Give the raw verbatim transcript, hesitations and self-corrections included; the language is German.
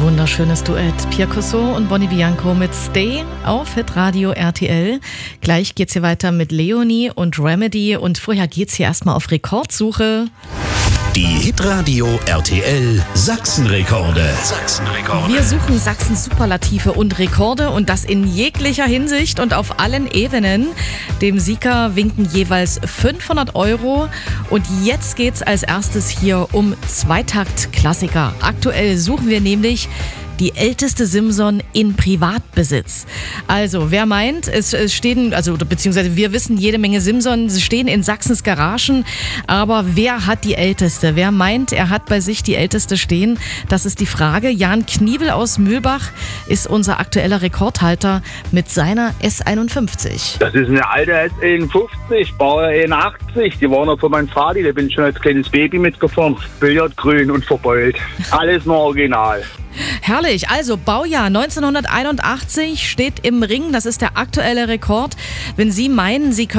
Wunderschönes Duett. Pierre Cosso und Bonnie Bianco mit Stay auf Hitradio R T L. Gleich geht's hier weiter mit Leonie und Remedy und vorher geht's hier erstmal auf Rekordsuche. Die Hitradio R T L Sachsenrekorde. Sachsenrekorde. Wir suchen Sachsens Superlative und Rekorde und das in jeglicher Hinsicht und auf allen Ebenen. Dem Sieger winken jeweils fünfhundert Euro und jetzt geht's als erstes hier um Zweitakt-Klassiker. Aktuell suchen wir nämlich die älteste Simson in Privatbesitz. Also, wer meint, es stehen, also beziehungsweise wir wissen, jede Menge Simson stehen in Sachsens Garagen, aber wer hat die älteste? Wer meint, er hat bei sich die älteste stehen? Das ist die Frage. Jan Kniebel aus Mühlbach ist unser aktueller Rekordhalter mit seiner S einundfünfzig. Das ist eine alte S einundfünfzig, Baujahr einundachtzig. Die war noch von meinem Vater, da bin ich schon als kleines Baby mitgefahren. Billardgrün und verbeult. Alles nur original. Herrlich, also Baujahr neunzehnhunderteinundachtzig steht im Ring, das ist der aktuelle Rekord. Wenn Sie meinen, Sie können